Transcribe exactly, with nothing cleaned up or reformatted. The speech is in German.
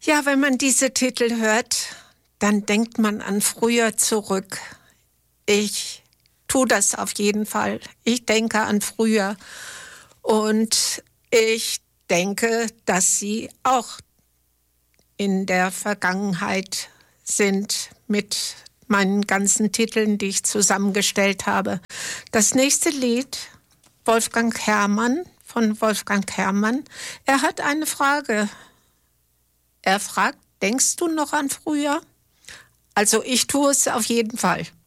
Ja, wenn man diese Titel hört, dann denkt man an früher zurück. Ich tue das auf jeden Fall. Ich denke an früher und ich denke, dass Sie auch in der Vergangenheit sind mit meinen ganzen Titeln, die ich zusammengestellt habe. Das nächste Lied, Wolfgang Herrmann, von Wolfgang Herrmann. Er hat eine Frage. Er fragt, denkst du noch an früher? Also ich tue es auf jeden Fall.